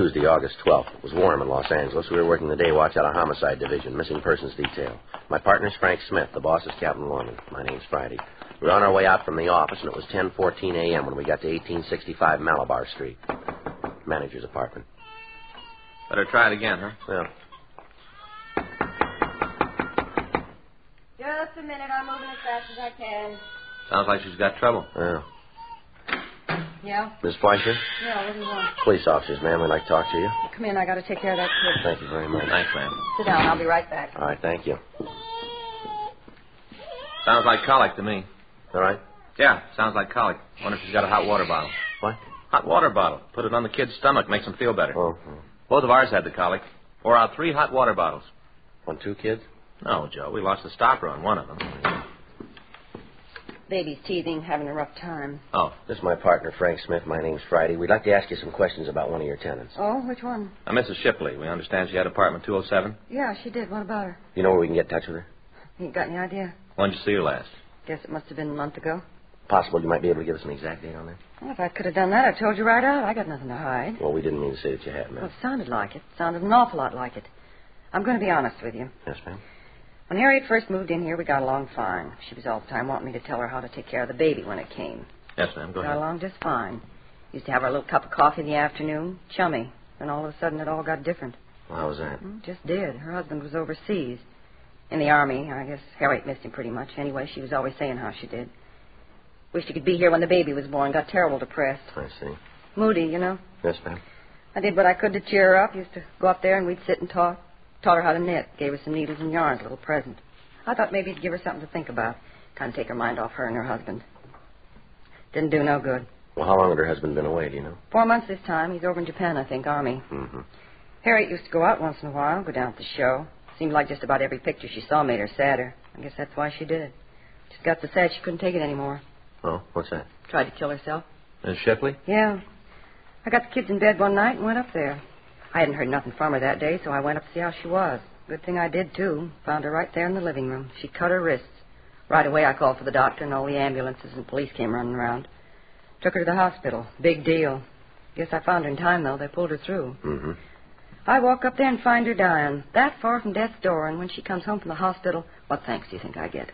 Tuesday, August 12th. It was warm in Los Angeles. We were working the day watch out of Homicide Division, missing persons detail. My partner's Frank Smith. The boss is Captain Lorman. My name's Friday. We were on our way out from the office, and it was 10:14 a.m. when we got to 1865 Malabar Street. Manager's apartment. Better try it again, huh? Yeah. Just a minute. I'm moving as fast as I can. Sounds like she's got trouble. Yeah. Yeah? Miss Fleischer? Yeah, what do you want? Police officers, ma'am. We'd like to talk to you. Come in. I got to take care of that kid. Thank you very much. Thanks, ma'am. Sit down. I'll be right back. All right, thank you. Sounds like colic to me. All right? Yeah, sounds like colic. Wonder if she's got a hot water bottle. What? Hot water bottle. Put it on the kid's stomach. Makes him feel better. Oh. Both of ours had the colic. Pour out 3 hot water bottles. On 2 kids? No, Joe. We lost the stopper on one of them. Baby's teething, having a rough time. Oh. This is my partner, Frank Smith. My name's Friday. We'd like to ask you some questions about one of your tenants. Oh, which one? Mrs. Shipley. We understand she had apartment 207. Yeah, she did. What about her? You know where we can get in touch with her? You got any idea? When did you see her last? Guess it must have been a month ago. Possible you might be able to give us an exact date on that? Well, if I could have done that, I told you right out. I got nothing to hide. Well, we didn't mean to say that you had, Well, ma'am. it sounded like it. Sounded an awful lot like it. I'm going to be honest with you. Yes, ma'am. When Harriet first moved in here, we got along fine. She was all the time wanting me to tell her how to take care of the baby when it came. Yes, ma'am. Go Got ahead. along just fine. Used to have our little cup of coffee in the afternoon. Chummy. Then all of a sudden it all got different. Well, how was that? Just did. Her husband was overseas. In the Army. I guess Harriet missed him pretty much. Anyway, she was always saying how she did. Wished she could be here when the baby was born. Got terrible depressed. I see. Moody, you know. Yes, ma'am. I did what I could to cheer her up. Used to go up there and we'd sit and talk. Taught her how to knit. Gave her some needles and yarns, a little present. I thought maybe it'd give her something to think about. Kind of take her mind off her and her husband. Didn't do no good. Well, how long had her husband been away, do you know? 4 months this time. He's over in Japan, I think, Army. Mm-hmm. Harriet used to go out once in a while, go down at the show. Seemed like just about every picture she saw made her sadder. I guess that's why she did it. Just got so sad she couldn't take it anymore. Oh, what's that? Tried to kill herself. Miss Shipley? Yeah. I got the kids in bed one night and went up there. I hadn't heard nothing from her that day, so I went up to see how she was. Good thing I did, too. Found her right there in the living room. She'd cut her wrists. Right away I called for the doctor, and all the ambulances and police came running around. Took her to the hospital. Big deal. Guess I found her in time, though. They pulled her through. Mm-hmm. I walk up there and find her dying, that far from death's door, and when she comes home from the hospital, what thanks do you think I get?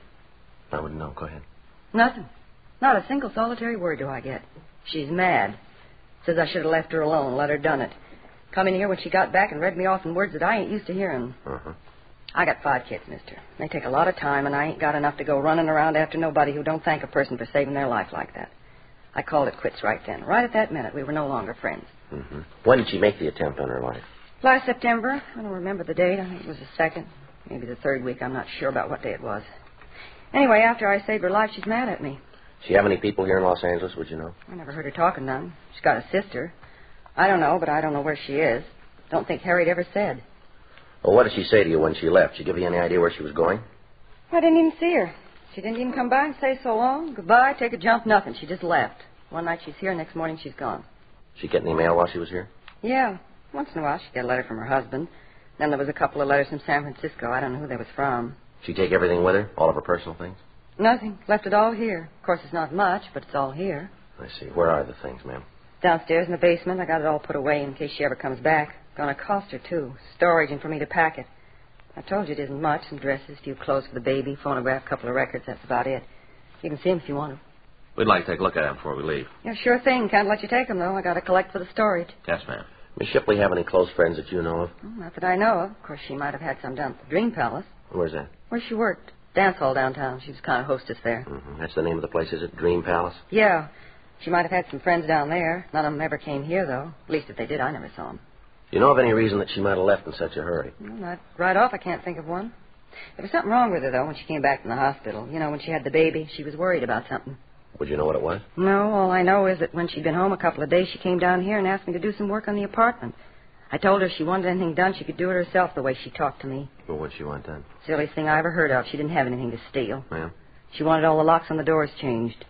I wouldn't know. Go ahead. Nothing. Not a single solitary word do I get. She's mad. Says I should have left her alone, let her done it. Come in here when she got back and read me off in words that I ain't used to hearing. Uh-huh. I got 5 kids, mister. They take a lot of time, and I ain't got enough to go running around after nobody who don't thank a person for saving their life like that. I called it quits right then. Right at that minute, we were no longer friends. Mm-hmm. When did she make the attempt on her life? Last September. I don't remember the date. I think it was the 2nd. Maybe the 3rd week. I'm not sure about what day it was. Anyway, after I saved her life, she's mad at me. She have any people here in Los Angeles, would you know? I never heard her talking none. She's got a sister. I don't know, but I don't know where she is. Don't think Harriet ever said. Well, what did she say to you when she left? Did she give you any idea where she was going? I didn't even see her. She didn't even come by and say so long, goodbye, take a jump, nothing. She just left. One night she's here, next morning she's gone. She get any mail while she was here? Yeah. Once in a while she'd get a letter from her husband. Then there was a couple of letters from San Francisco. I don't know who they was from. She take everything with her? All of her personal things? Nothing. Left it all here. Of course, it's not much, but it's all here. I see. Where are the things, ma'am? Downstairs in the basement. I got it all put away in case she ever comes back. Gonna cost her, too. Storage and for me to pack it. I told you it isn't much. Some dresses, a few clothes for the baby, phonograph, a couple of records. That's about it. You can see them if you want them. We'd like to take a look at them before we leave. Yeah, sure thing. Can't let you take them, though. I gotta collect for the storage. Yes, ma'am. Miss Shipley have any close friends that you know of? Well, not that I know of. Of course, she might have had some down at the Dream Palace. Where's that? Where she worked. Dance hall downtown. She was kind of hostess there. Mm-hmm. That's the name of the place, is it? Dream Palace? Yeah. She might have had some friends down there. None of them ever came here, though. At least if they did, I never saw them. You know of any reason that she might have left in such a hurry? Well, not right off, I can't think of one. There was something wrong with her, though, when she came back from the hospital. You know, when she had the baby, she was worried about something. Would you know what it was? No, all I know is that when she'd been home a couple of days, she came down here and asked me to do some work on the apartment. I told her if she wanted anything done, she could do it herself the way she talked to me. Well, what'd she want done? Silliest thing I ever heard of. She didn't have anything to steal. Ma'am? She wanted all the locks on the doors changed.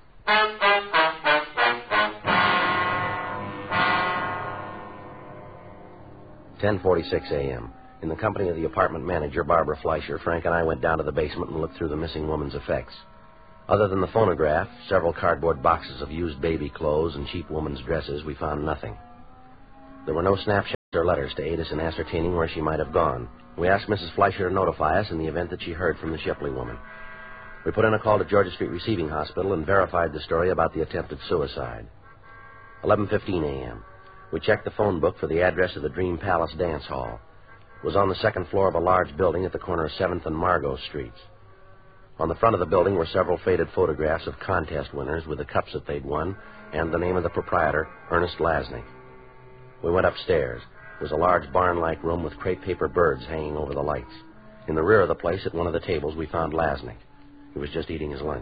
"10:46 a.m. In the company of the apartment manager, Barbara Fleischer, Frank and I went down to the basement and looked through the missing woman's effects. Other than the phonograph, several cardboard boxes of used baby clothes, and cheap woman's dresses, we found nothing. There were no snapshots her letters to aid us in ascertaining where she might have gone. We asked Mrs. Fleischer to notify us in the event that she heard from the Shipley woman. We put in a call to Georgia Street Receiving Hospital and verified the story about the attempted suicide. 11:15 a.m. We checked the phone book for the address of the Dream Palace Dance Hall. It was on the second floor of a large building at the corner of 7th and Margot Streets. On the front of the building were several faded photographs of contest winners with the cups that they'd won and the name of the proprietor, Ernest Lasnik. We went upstairs. It was a large barn-like room with crepe paper birds hanging over the lights. In the rear of the place, at one of the tables, we found Lasnik. He was just eating his lunch.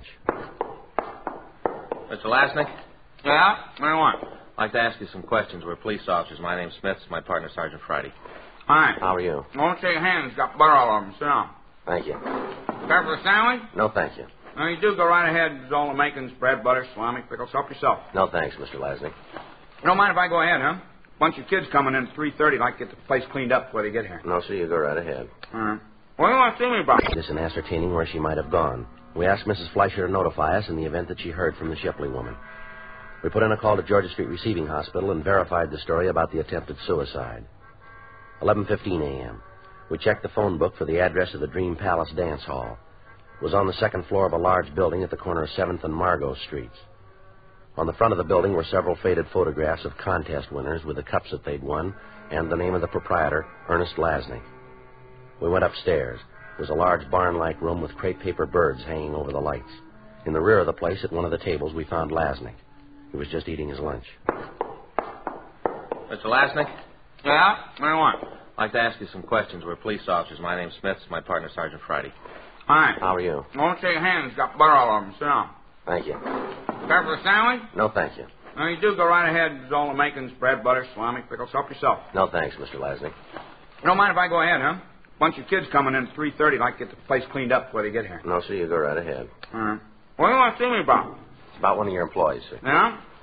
Mr. Lasnik? Yeah? What do you want? I'd like to ask you some questions. We're police officers. My name's Smith. My partner, Sergeant Friday. Hi. How are you? Won't shake hands. Got butter all over them. Sit down. Thank you. Care for a sandwich? No, thank you. No, you do go right ahead. There's all the makings, bread, butter, salami, pickles. Help yourself. No, thanks, Mr. Lasnik. You don't mind if I go ahead, huh? Bunch of kids coming in at 3:30. Like to get the place cleaned up before they get here. No, sir, you go right ahead. All right. What do you want to see me about? This in ascertaining where she might have gone. We asked Mrs. Fleischer to notify us in the event that she heard from the Shipley woman. We put in a call to Georgia Street Receiving Hospital and verified the story about the attempted suicide. 11:15 a.m. We checked the phone book for the address of the Dream Palace Dance Hall. It was on the second floor of a large building at the corner of 7th and Margot Streets. On the front of the building were several faded photographs of contest winners with the cups that they'd won and the name of the proprietor, Ernest Lasnik. We went upstairs. It was a large barn-like room with crepe paper birds hanging over the lights. In the rear of the place, at one of the tables, we found Lasnik. He was just eating his lunch. Mr. Lasnik? Yeah? What do you want? I'd like to ask you some questions. We're police officers. My name's Smith. My partner, Sergeant Friday. Hi. How are you? Won't shake hands. Got butter all over them. Sit down. Thank you. Care for a sandwich? No, thank you. No, you do go right ahead. There's all the makings, bread, butter, salami, pickles. Help yourself. No, thanks, Mr. Lasnik. You don't mind if I go ahead, huh? Bunch of kids coming in at 3:30. Like to get the place cleaned up before they get here. No, sir, you go right ahead. All right. What do you want to see me about? It's about one of your employees, sir. Yeah?